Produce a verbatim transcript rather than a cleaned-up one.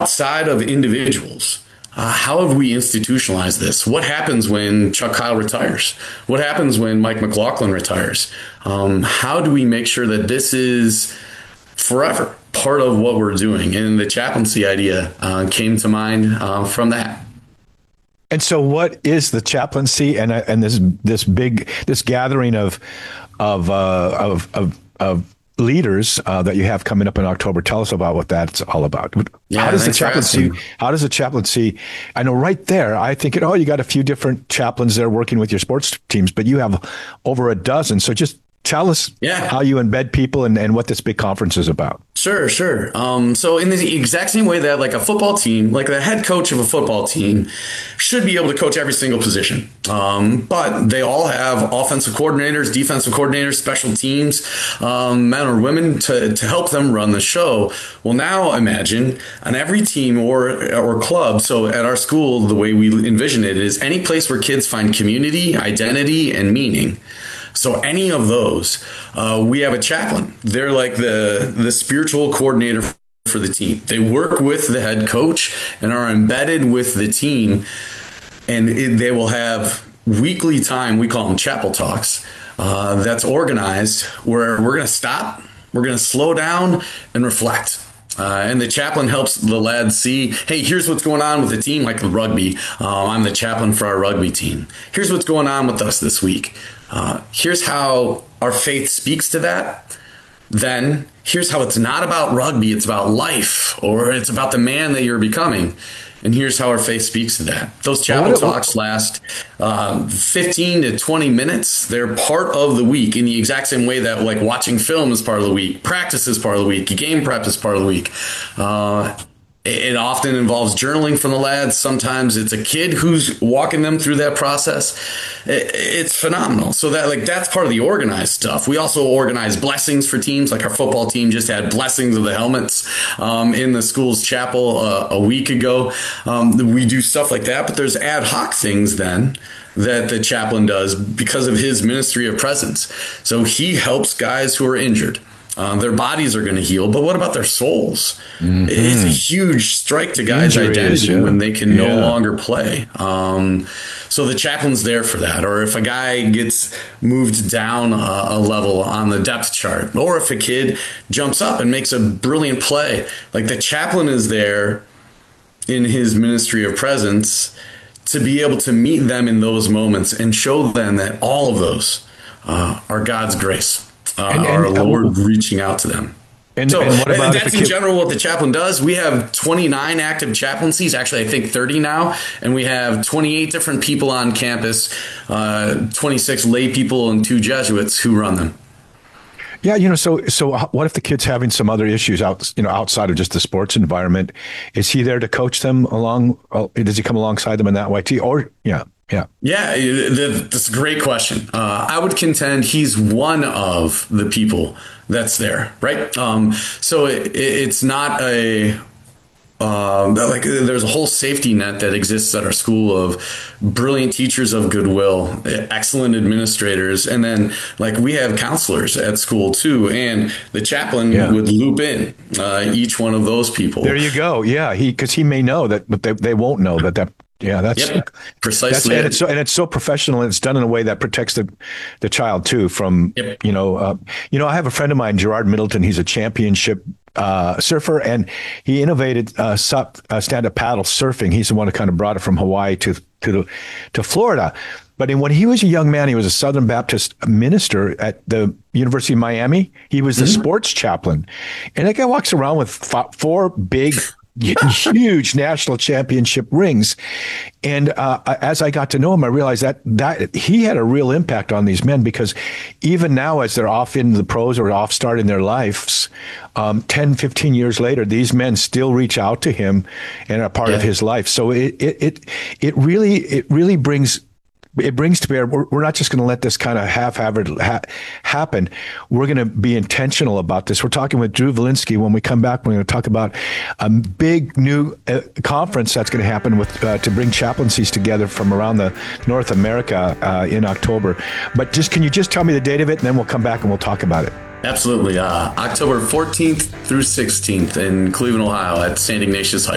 outside of individuals, uh, how have we institutionalized this? What happens when Chuck Kyle retires? What happens when Mike McLaughlin retires? Um, how do we make sure that this is forever part of what we're doing? And the chaplaincy idea uh, came to mind uh, from that. And so, what is the chaplaincy and and this this big this gathering of of uh, of, of of leaders uh, that you have coming up in October? Tell us about what that's all about. Yeah, how does the chaplaincy? How does the chaplaincy? I know right there. I think oh, you got a few different chaplains there working with your sports teams, but you have over a dozen. So just tell us yeah. how you embed people and, and what this big conference is about. Sure, sure. Um, so in the exact same way that like a football team, like the head coach of a football team should be able to coach every single position. Um, but they all have offensive coordinators, defensive coordinators, special teams, um, men or women to, to help them run the show. Well, now imagine on every team or, or club. So at our school, the way we envision it is any place where kids find community, identity, and meaning. So any of those, uh, we have a chaplain. They're like the, the spiritual coordinator for the team. They work with the head coach and are embedded with the team. And it, they will have weekly time. We call them chapel talks. Uh, that's organized where we're going to stop. We're going to slow down and reflect. Uh, and the chaplain helps the lads see, hey, here's what's going on with the team, like the rugby. Uh, I'm the chaplain for our rugby team. Here's what's going on with us this week. Uh, here's how our faith speaks to that. Then here's how it's not about rugby, it's about life, or it's about the man that you're becoming. And here's how our faith speaks to that. Those chapel talks last uh, fifteen to twenty minutes. They're part of the week in the exact same way that like watching film is part of the week, practice is part of the week, game prep is part of the week. Uh, It often involves journaling from the lads. Sometimes it's a kid who's walking them through that process. It's phenomenal. So that like that's part of the organized stuff. We also organize blessings for teams. Like our football team just had blessings of the helmets um, in the school's chapel uh, a week ago. Um, we do stuff like that, but there's ad hoc things then that the chaplain does because of his ministry of presence. So he helps guys who are injured. Um, their bodies are going to heal, but what about their souls? Mm-hmm. It's a huge strike to guys' Injuries, identity yeah. when they can yeah. no longer play. Um, so the chaplain's there for that. Or if a guy gets moved down a, a level on the depth chart, or if a kid jumps up and makes a brilliant play, like the chaplain is there in his ministry of presence to be able to meet them in those moments and show them that all of those uh, are God's grace. Uh, and, and, our Lord uh, reaching out to them. And, so and what about that's in kid- general what the chaplain does. We have twenty-nine active chaplaincies, actually I think thirty now, and we have twenty-eight different people on campus, uh, twenty-six lay people and two Jesuits who run them. Yeah, you know, so so what if the kid's having some other issues out, you know, outside of just the sports environment? Is he there to coach them along? Does he come alongside them in that way too? Or yeah. Yeah. Yeah, that's a great question. Uh, I would contend he's one of the people that's there, right? Um, so it, it's not a um, like there's a whole safety net that exists at our school of brilliant teachers of goodwill, excellent administrators, and then like we have counselors at school too, and the chaplain yeah. would loop in uh, each one of those people. There you go. Yeah, he because he may know that, but they they won't know that that. Yeah, that's yep, precisely. That's, and it's so and it's so professional, and it's done in a way that protects the the child too from yep. you know uh, you know I have a friend of mine, Gerard Middleton. He's a championship uh, surfer, and he innovated uh, sup, uh, stand-up paddle surfing. He's the one who kind of brought it from Hawaii to to the, to Florida. But in, when he was a young man, he was a Southern Baptist minister at the University of Miami. He was the mm-hmm. sports chaplain, and that guy walks around with f- four big. huge national championship rings. And uh, as I got to know him, I realized that that he had a real impact on these men, because even now, as they're off in the pros or off start in their lives, um, ten, fifteen years later, these men still reach out to him and are part yeah. of his life. So it, it, it, it really, it really brings It brings to bear, we're, we're not just going to let this kind of half-hearted ha- happen. We're going to be intentional about this. We're talking with Drew Valinsky. When we come back, we're going to talk about a big new uh, conference that's going to happen with uh, to bring chaplaincies together from around the North America uh, in October. But just can you just tell me the date of it, and then we'll come back and we'll talk about it. Absolutely. Uh, October fourteenth through sixteenth in Cleveland, Ohio at Saint Ignatius High